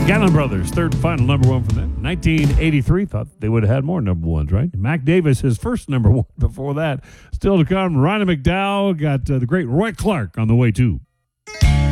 Gatlin Brothers, third and final number one for them. 1983, thought they would have had more number ones, right? Mac Davis, his first number one before that. Still to come, Ronnie McDowell got the great Roy Clark on the way, too.